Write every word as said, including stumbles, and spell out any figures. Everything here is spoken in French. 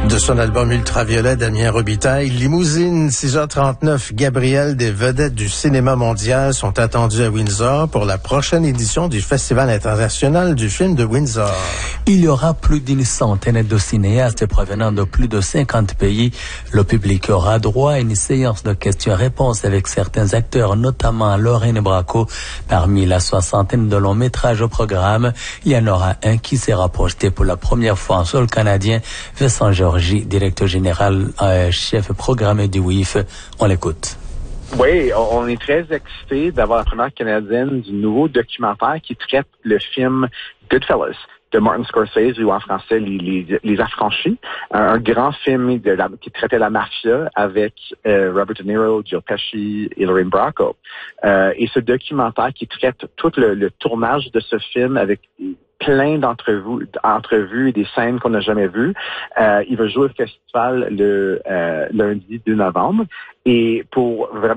De son album Ultraviolet, Damien Robitaille, Limousine, six heures trente-neuf, Gabriel, des vedettes du cinéma mondial sont attendues à Windsor pour la prochaine édition du Festival international du film de Windsor. Il y aura plus d'une centaine de cinéastes provenant de plus de cinquante pays. Le public aura droit à une séance de questions-réponses avec certains acteurs, notamment Lorraine Bracco. Parmi la soixantaine de longs métrages au programme, il y en aura un qui sera projeté pour la première fois en sol canadien. Vincent Georges, directeur général, euh, chef programme du W I F. On l'écoute. Oui, on est très excités d'avoir la première canadienne du nouveau documentaire qui traite le film Goodfellas de Martin Scorsese, ou en français Les, les, les Affranchis, un, un grand film de la, qui traitait la mafia avec euh, Robert De Niro, Joe Pesci et Lorraine Bracco. Euh, et ce documentaire qui traite tout le, le tournage de ce film avec plein d'entrevues, d'entrevues et des scènes qu'on n'a jamais vues. Euh, il va jouer au festival le euh, lundi deux novembre. Et pour vraiment